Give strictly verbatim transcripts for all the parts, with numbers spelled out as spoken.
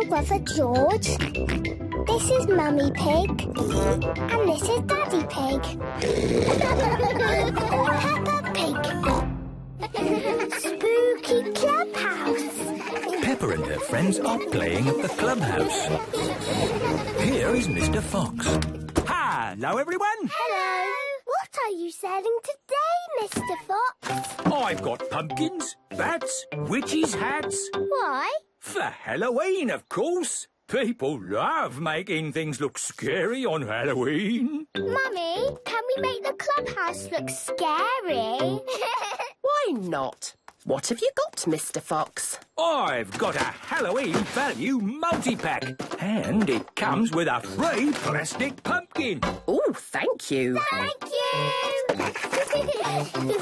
little brother George. This is Mummy Pig. And this is Daddy Pig. Peppa Pig. Spooky Clubhouse. Peppa and her friends are playing at the clubhouse. Here is Mister Fox. Hello, everyone. Hello. What are you selling today, Mister Fox? I've got pumpkins, bats, witches' hats. Why? For Halloween, of course. People love making things look scary on Halloween. Mummy, can we make the clubhouse look scary? Why not? What have you got, Mister Fox? I've got a Halloween value multi-pack. And it comes with a free plastic pumpkin. Oh, thank you. Thank you.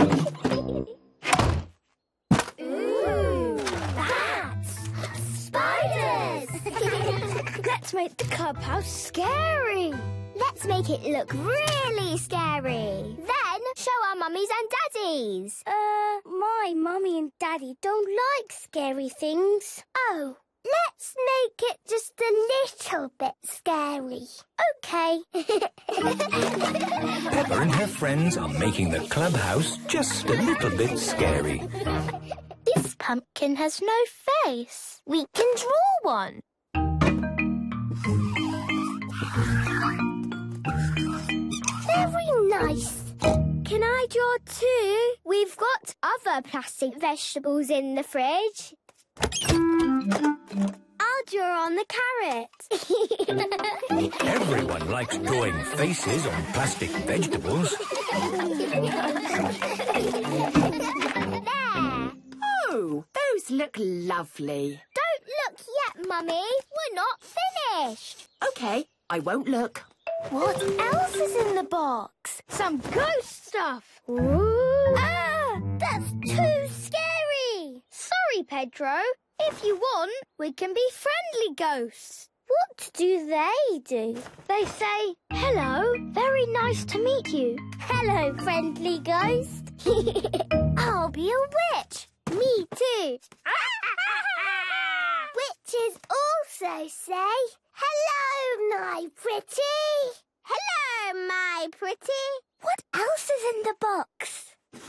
Ooh, bats! Spiders! Let's make the clubhouse scary. Let's make it look really scary. Then show our mummies and daddies. Uh, my mummy and daddy don't like scary things. Oh, let's make it just a little bit scary. Okay. Peppa and her friends are making the clubhouse just a little bit scary. This pumpkin has no face. We can draw one. Very nice. Can I draw too? We've got other plastic vegetables in the fridge. I'll draw on the carrot. Everyone likes drawing faces on plastic vegetables. There. Oh, those look lovely. Don't look yet, Mummy. We're not finished. OK, I won't look. What else is in the box? Some ghost stuff. Ooh. Ah, that's too scary. Sorry, Pedro. If you want, we can be friendly ghosts. What do they do? They say, hello, very nice to meet you. Hello, friendly ghost. I'll be a witch. Me too. Witches also say, hello, my pretty. Hello, my pretty. What else is in the box?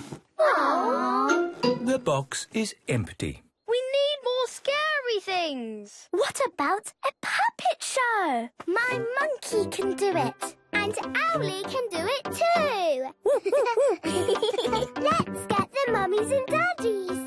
Aww. The box is empty. We need more scary things. What about a puppet show? My monkey can do it. And Owlie can do it too. Let's get the mummies and daddies.